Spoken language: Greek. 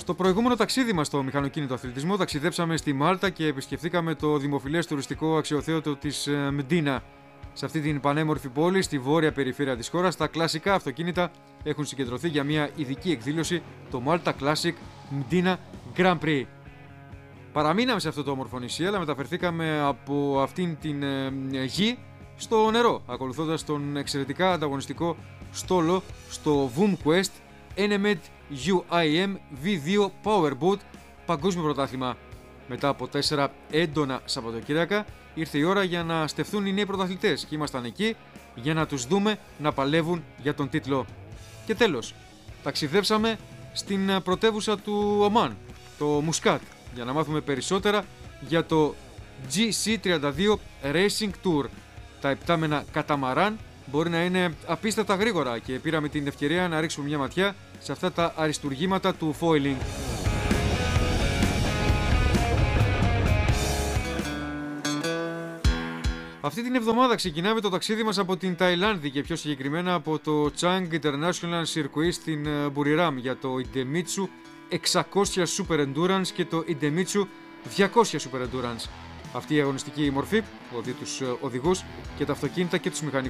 Στο προηγούμενο ταξίδι μας στο μηχανοκίνητο αθλητισμό ταξιδέψαμε στη Μάλτα και επισκεφθήκαμε το δημοφιλές τουριστικό αξιοθέατο της Μντίνα. Σε αυτή την πανέμορφη πόλη, στη βόρεια περιφέρεια της χώρας, τα κλασικά αυτοκίνητα έχουν συγκεντρωθεί για μια ειδική εκδήλωση, το Malta Classic Mdina Grand Prix. Παραμείναμε σε αυτό το όμορφο νησί, αλλά μεταφερθήκαμε από αυτήν την γη στο νερό, ακολουθώντας τον εξαιρετικά ανταγωνιστικό στόλο στο VoomQuest NMED UIM V2 Powerboat παγκόσμιο πρωτάθλημα. Μετά από 4 έντονα Σαββατοκύριακα ήρθε η ώρα για να στεφθούν οι νέοι πρωταθλητές και ήμασταν εκεί για να τους δούμε να παλεύουν για τον τίτλο. Και τέλος, ταξιδέψαμε στην πρωτεύουσα του Ομάν, το Μουσκάτ, για να μάθουμε περισσότερα για το GC32 Racing Tour. Τα επτάμενα καταμαράν μπορεί να είναι απίστευτα γρήγορα και πήραμε την ευκαιρία να ρίξουμε μια ματιά σε αυτά τα αριστουργήματα του foiling. Αυτή την εβδομάδα ξεκινάμε το ταξίδι μας από την Ταϊλάνδη και πιο συγκεκριμένα από το Chang International Circuit στην Buriram για το Idemitsu 600 Super Endurance και το Idemitsu 200 Super Endurance. Αυτή η αγωνιστική μορφή οδεί τους οδηγούς και τα αυτοκίνητα και τους μηχανικούς